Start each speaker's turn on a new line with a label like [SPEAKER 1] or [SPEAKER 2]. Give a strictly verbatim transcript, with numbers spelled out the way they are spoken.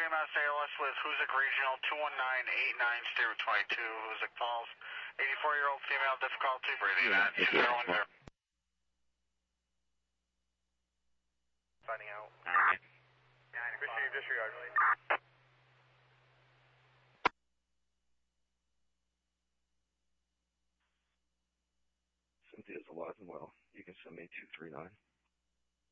[SPEAKER 1] M S A L S with Hoosick Regional two one nine eight nine zero two two. Hoosick Falls, eighty-four-year-old female, difficulty breathing at two zero one zero.
[SPEAKER 2] Finding out.
[SPEAKER 3] Alright.
[SPEAKER 2] Receive, disregard.
[SPEAKER 3] Cynthia's alive and well. You can send me two three nine.